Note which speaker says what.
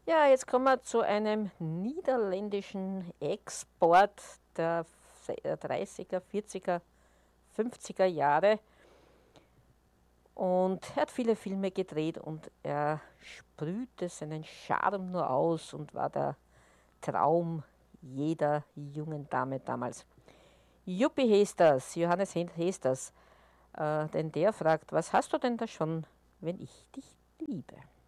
Speaker 1: Ja, jetzt kommen wir zu einem niederländischen Export der 30er, 40er, 50er Jahre. Und er hat viele Filme gedreht und er sprühte seinen Charme nur aus und war der Traum jeder jungen Dame damals. Juppie Hesters, Johannes Hesters, denn der fragt, was hast du denn da schon, wenn ich dich liebe?